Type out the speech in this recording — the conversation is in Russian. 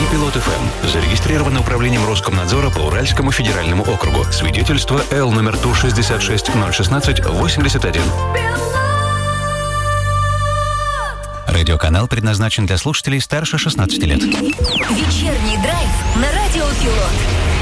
Пилот ФМ. Зарегистрировано управлением Роскомнадзора по Уральскому федеральному округу. Свидетельство Л номер Ту-66-016-81. Радиоканал предназначен для слушателей старше 16 лет. Вечерний драйв на Радио Пилот.